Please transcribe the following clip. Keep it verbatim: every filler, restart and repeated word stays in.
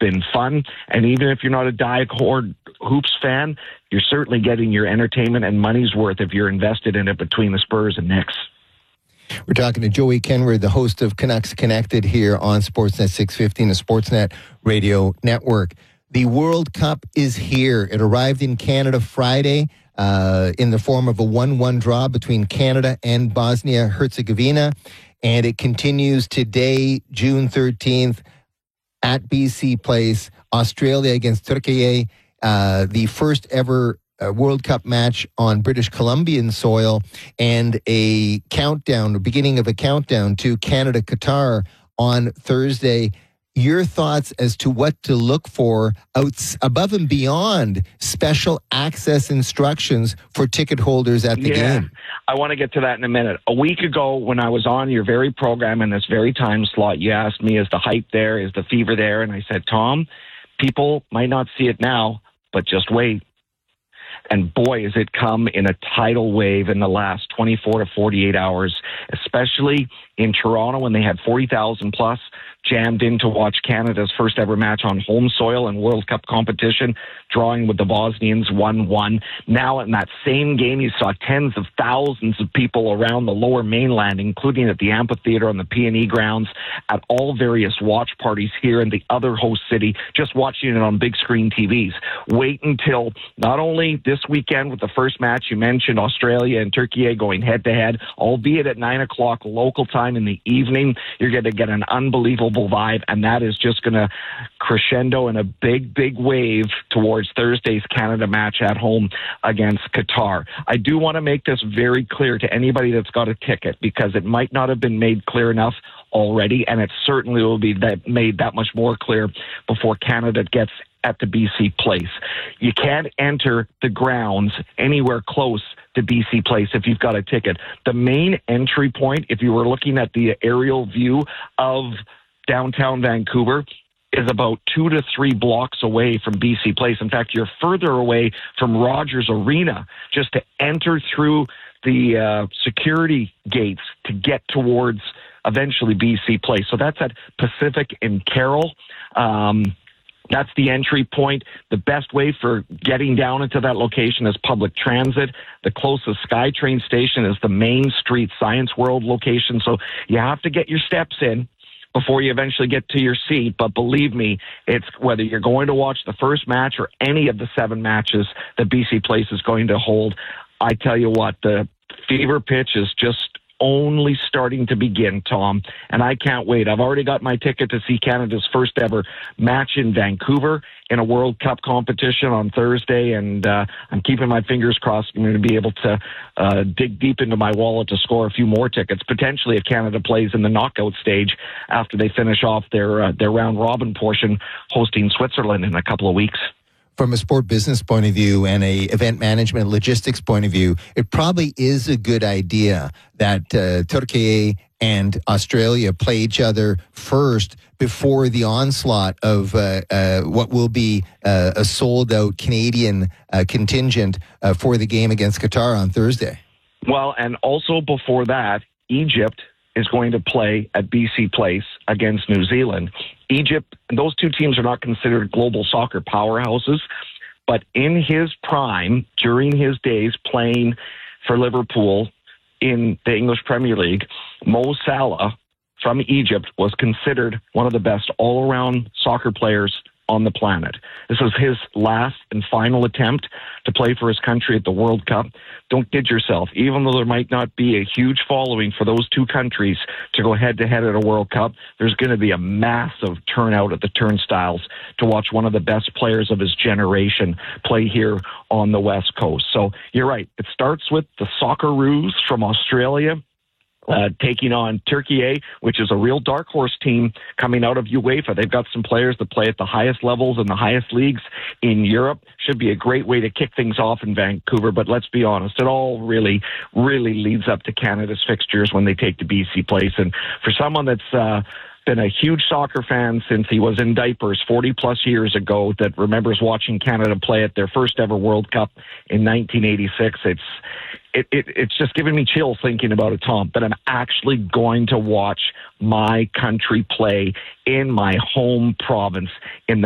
been fun. And even if you're not a diehard Hoops fan, you're certainly getting your entertainment and money's worth if you're invested in it between the Spurs and Knicks. We're talking to Joey Kenward, the host of Canucks Connected here on Sportsnet six fifty and the Sportsnet Radio Network. The World Cup is here. It arrived in Canada Friday uh, in the form of a one one draw between Canada and Bosnia-Herzegovina. And it continues today, June thirteenth, at B C Place, Australia against Turkey, uh, the first ever uh, World Cup match on British Columbian soil, and a countdown, the beginning of a countdown to Canada-Qatar on Thursday. Your thoughts as to what to look for out, above and beyond special access instructions for ticket holders at the yeah, game? I want to get to that in a minute. A week ago, when I was on your very program in this very time slot, you asked me, is the hype there? Is the fever there? And I said, Tom, people might not see it now, but just wait. And boy, has it come in a tidal wave in the last twenty-four to forty-eight hours, especially in Toronto when they had forty thousand plus jammed in to watch Canada's first ever match on home soil in World Cup competition, drawing with the Bosnians one one. Now in that same game, you saw tens of thousands of people around the lower mainland, including at the amphitheater on the P and E grounds, at all various watch parties here in the other host city, just watching it on big screen T Vs. Wait until not only this weekend with the first match, you mentioned Australia and Turkey going head-to-head, albeit at nine o'clock local time in the evening, you're going to get an unbelievable vibe, and that is just going to crescendo in a big, big wave towards Thursday's Canada match at home against Qatar. I do want to make this very clear to anybody that's got a ticket, because it might not have been made clear enough already, and it certainly will be that made that much more clear before Canada gets at the B C Place. You can't enter the grounds anywhere close to B C Place if you've got a ticket. The main entry point, if you were looking at the aerial view of downtown Vancouver, is about two to three blocks away from B C Place. In fact, you're further away from Rogers Arena just to enter through the uh, security gates to get towards eventually B C Place. So that's at Pacific and Carroll. Um, That's the entry point. The best way for getting down into that location is public transit. The closest SkyTrain station is the Main Street Science World location. So you have to get your steps in before you eventually get to your seat. But believe me, it's whether you're going to watch the first match or any of the seven matches that B C Place is going to hold, I tell you what, the fever pitch is just only starting to begin, Tom, and I can't wait. I've already got my ticket to see Canada's first ever match in Vancouver in a World Cup competition on Thursday, and uh, I'm keeping my fingers crossed I'm going to be able to uh, dig deep into my wallet to score a few more tickets, potentially if Canada plays in the knockout stage after they finish off their uh, their round robin portion hosting Switzerland in a couple of weeks. From a sport business point of view and a event management logistics point of view, it probably is a good idea that uh, Turkey and Australia play each other first before the onslaught of uh, uh, what will be uh, a sold-out Canadian uh, contingent uh, for the game against Qatar on Thursday. Well, and also before that, Egypt is going to play at B C Place against New Zealand. Egypt, those two teams are not considered global soccer powerhouses, but in his prime, during his days playing for Liverpool in the English Premier League, Mo Salah from Egypt was considered one of the best all-around soccer players on the planet. This was his last and final attempt to play for his country at the World Cup. Don't kid yourself. Even though there might not be a huge following for those two countries to go head-to-head at a World Cup, there's going to be a massive turnout at the turnstiles to watch one of the best players of his generation play here on the West Coast. So you're right. It starts with the Socceroos from Australia, Uh, taking on Turkey, which is a real dark horse team coming out of UEFA. They've got some players that play at the highest levels and the highest leagues in Europe. Should be a great way to kick things off in Vancouver, but let's be honest, it all really, really leads up to Canada's fixtures when they take the B C Place. And for someone that's uh, been a huge soccer fan since he was in diapers forty plus years ago, that remembers watching Canada play at their first ever World Cup in nineteen eighty-six, it's It, it, it's just giving me chills thinking about it, Tom, that I'm actually going to watch my country play in my home province in the